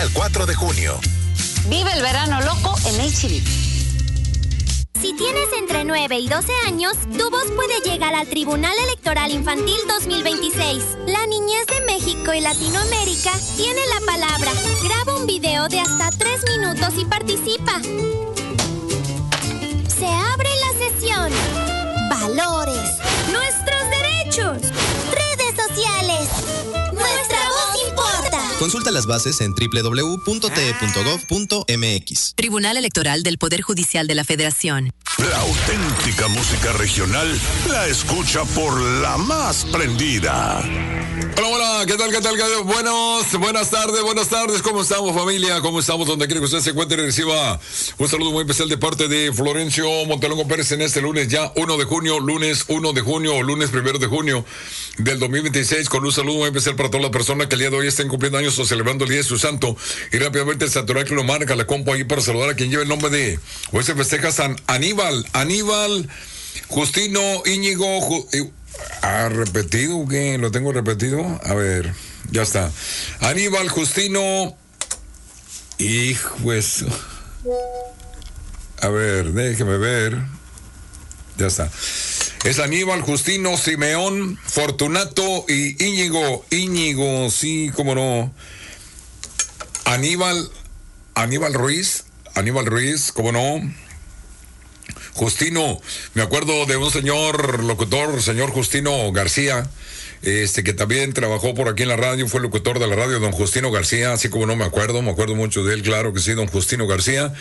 El 4 de junio. Vive el verano loco en HB. Si tienes entre 9 y 12 años, tu voz puede llegar al Tribunal Electoral Infantil 2026. La niñez de México y Latinoamérica tiene la palabra. Graba un video de hasta 3 minutos y participa. Se abre la sesión. Valores. Nuestros derechos. Redes sociales. Nuestra voz importa. Consulta las bases en www.te.gov.mx. Tribunal Electoral del Poder Judicial de la Federación. La auténtica música regional la escucha por la más prendida. Hola, hola, ¿qué tal? Buenas tardes, ¿cómo estamos, familia? ¿Cómo estamos? Donde quiera que usted se encuentre y reciba un saludo muy especial de parte de Florencio Montelongo Pérez en este lunes ya 1 de junio, lunes 1 de junio o lunes 1 de junio del 2026, con un saludo muy especial para toda la persona que el día de hoy estén cumpliendo años o celebrando el día de su santo. Y rápidamente el santoral que lo marca, la compo ahí para saludar a quien lleva el nombre de, hoy se festeja San Aníbal, Justino, Íñigo, ¿repetido o qué? ¿Lo tengo repetido? A ver, ya está. Aníbal, Justino, hijo eso. A ver, déjeme ver. Ya está. Es Aníbal, Justino, Simeón, Fortunato y Íñigo, sí, cómo no. Aníbal Ruiz, cómo no. Justino, me acuerdo de un señor locutor, señor Justino García, que también trabajó por aquí en la radio, fue locutor de la radio, don Justino García, así como no me acuerdo mucho de él, claro que sí, don Justino García.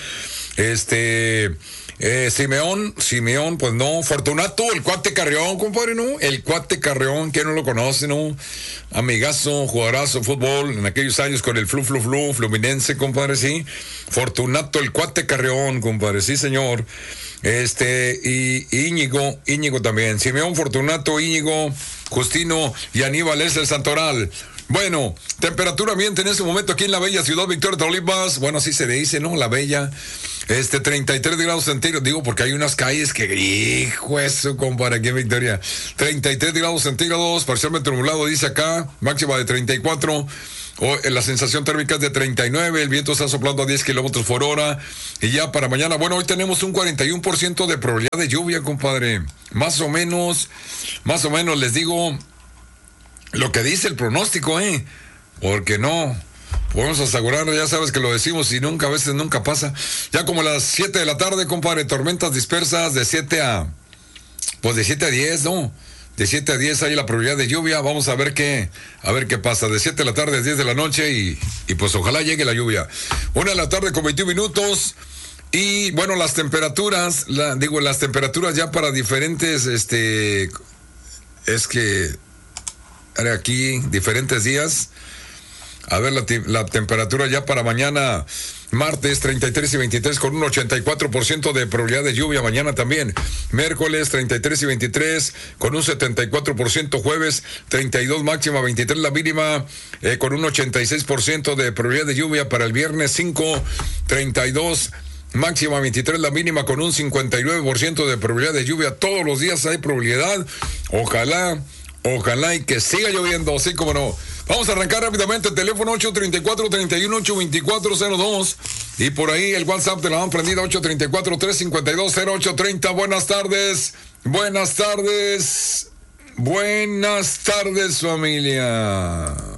Simeón, pues no. Fortunato, el cuate Carrión, compadre, ¿no? El cuate Carrión, ¿quién no lo conoce, no? Amigazo, jugadorazo de fútbol en aquellos años con el Fluminense, compadre, sí. Fortunato, el cuate Carrión, compadre, sí, señor. Y Íñigo también. Simeón, Fortunato, Íñigo, Justino y Aníbal es el santoral. Bueno, temperatura ambiente en este momento aquí en la bella ciudad Victoria, Tamaulipas. Bueno, así se dice, ¿no? La bella. 33 grados centígrados, digo, porque hay unas calles que, hijo eso, compadre, aquí en Victoria. 33 grados centígrados, parcialmente nublado, dice acá, máxima de 34. La sensación térmica es de 39, el viento está soplando a 10 kilómetros por hora. Y ya para mañana, bueno, hoy tenemos un 41% de probabilidad de lluvia, compadre. Más o menos, les digo lo que dice el pronóstico, porque no podemos asegurar, ya sabes que lo decimos y a veces nunca pasa. Ya como a las 7 de la tarde, compadre, tormentas dispersas de 7 a 10, ¿no? De 7 a 10 hay la probabilidad de lluvia. Vamos a ver qué pasa. De 7 de la tarde a 10 de la noche y pues ojalá llegue la lluvia. 1 de la tarde con 21 minutos. Y bueno, las temperaturas ya para diferentes, es que aquí diferentes días. A ver, la temperatura ya para mañana, martes 33 y 23 con un 84% de probabilidad de lluvia, mañana también. Miércoles 33 y 23 con un 74%, jueves 32 máxima, 23 la mínima, con un 86% de probabilidad de lluvia. Para el viernes 32 máxima, 23 la mínima, con un 59% de probabilidad de lluvia. Todos los días hay probabilidad. Ojalá y que siga lloviendo, así como no. Vamos a arrancar rápidamente el teléfono 834-31-82402 y por ahí el WhatsApp de la van prendida 834-352-0830. Buenas tardes, familia.